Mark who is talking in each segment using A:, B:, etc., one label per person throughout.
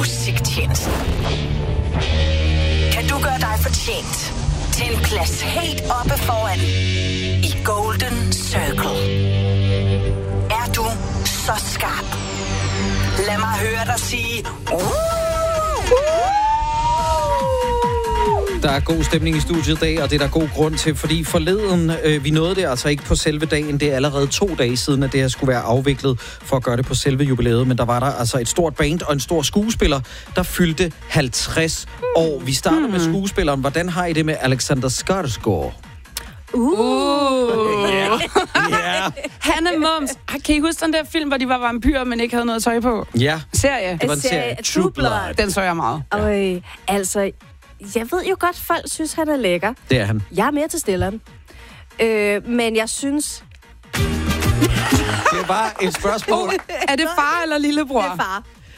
A: Musiktjenesten. Kan du gøre dig fortjent til en plads helt oppe foran i Golden Circle? Er du så skarp? Lad mig høre dig sige...
B: Der er god stemning i studiet i dag, og det er der god grund til, fordi forleden, vi nåede det altså ikke på selve dagen. Det er allerede 2 dage siden, at det her skulle være afviklet for at gøre det på selve jubilæet. Men der var der altså et stort band og en stor skuespiller, der fyldte 50 år. Vi starter med skuespilleren. Hvordan har I det med Alexander Skarsgård?
C: Yeah. Han er mums. Kan I huske den der film, hvor de var vampyrer, men ikke havde noget tøj på?
B: Ja.
C: Serie.
B: Det var en serie. True Blood.
C: Den så jeg meget.
D: Altså, jeg ved jo godt, folk synes, han er lækker.
B: Det er han.
D: Jeg er mere til stilleren. Men jeg synes...
B: Det var et spørgsmål.
C: Er det far eller lillebror?
D: Det er far.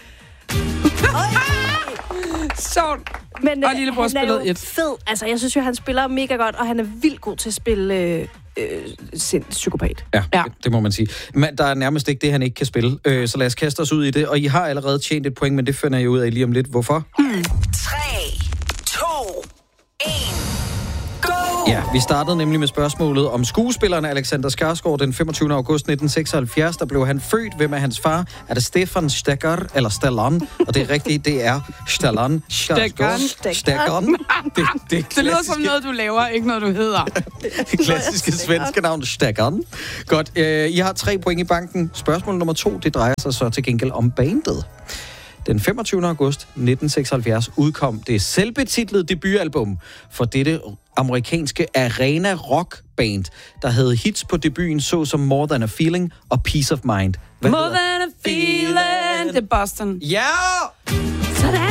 C: Sjovt.
D: Men
C: og lillebror spillede
D: han er jo fed. Altså, jeg synes jo, han spiller mega godt, og han er vildt god til at spille psykopat.
B: Ja. Det må man sige. Men der er nærmest ikke det, han ikke kan spille. Så lad os kaste os ud i det. Og I har allerede tjent et point, men det finder jeg ud af lige om lidt. Hvorfor?
A: 3, 2, 1, go!
B: Ja, vi startede nemlig med spørgsmålet om skuespilleren Alexander Skarsgård den 25. august 1976. Der blev han født. Hvem er hans far? Er det Stefan Stegger eller Stallone? Og det er rigtigt, det er Stallone Skarsgård. Stegger.
C: Det lyder som noget, du laver, ikke noget, du hedder.
B: Det klassiske svenske navn, Stegger. Godt, I har 3 point i banken. Spørgsmål nummer 2, det drejer sig så til gengæld om bandet. Den 25. august 1976 udkom det selvbetitlede debutalbum for dette amerikanske arena rockband, der havde hits på debuten såsom More Than a Feeling og Peace of Mind.
C: More Than a Feeling. Det er Boston.
B: Ja!
D: Sådan!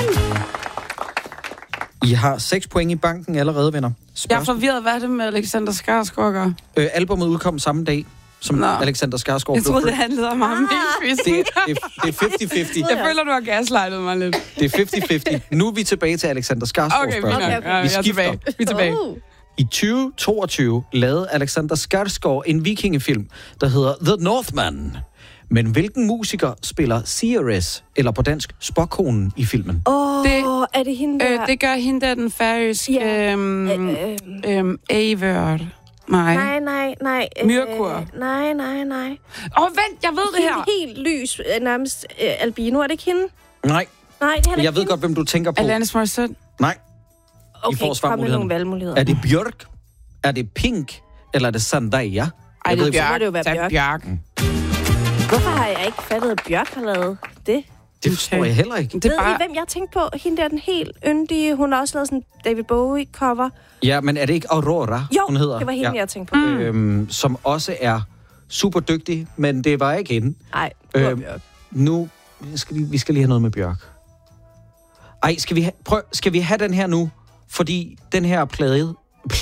B: I har 6 point i banken allerede, venner.
C: Jeg er forvirret, hvad er det med Alexander Skarsgård?
B: Albumet udkom samme dag, som Alexander Skarsgård.
C: Jeg troede, det handlede om ham.
B: Det er 50-50.
C: Jeg føler, du har gaslightet mig lidt.
B: Det er 50-50. Nu er vi tilbage til Alexander Skarsgård.
C: Okay. Vi skifter. Vi er tilbage.
B: I 2022 lavede Alexander Skarsgård en vikingefilm, der hedder The Northman. Men hvilken musiker spiller CRS, eller på dansk Spokkonen, i filmen?
D: Er det hende der?
C: Det gør hende der, den færøske Avert. Nej. Myrkur.
D: Nej.
C: Vent, jeg ved det her.
D: Helt lys, nærmest albino. Er det ikke hende?
B: Nej.
D: Nej, det er
B: jeg ved godt, hvem du tænker på.
C: Alanis Morissette.
B: Nej.
D: Okay, kom med nogle valgmuligheder.
B: Er det Bjørk? Er det Pink? Eller er det Zendaya?
C: Ej, det
D: må det jo være Bjørk. Hvorfor har jeg ikke fattet, at Bjørk har lavet det?
B: Det forstår jeg heller ikke.
D: Ved I, hvem jeg tænkte på? Hende der, den helt yndige. Hun har også lavet sådan David Bowie-cover.
B: Ja, men er det ikke Aurora, hun hedder?
D: Det var hende, jeg tænkte på.
B: Som også er super dygtig, men det var ikke hende.
D: Nej, det var Bjørk.
B: Nu, vi skal lige have noget med Bjørk. Ej, skal vi have den her nu? Fordi den her plade,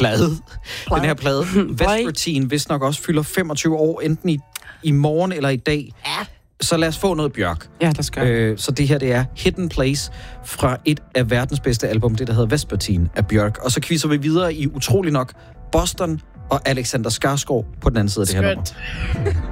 B: Vespertine, hvis nok også fylder 25 år, enten i morgen eller i dag.
D: Ja.
B: Så lad os få noget Bjørk.
C: Ja, der skal.
B: Så det her, det er Hidden Place fra et af verdens bedste album, det der hedder Vespertine af Bjørk. Og så quizzer vi videre i utrolig nok Boston og Alexander Skarsgård på den anden side af det her nummer.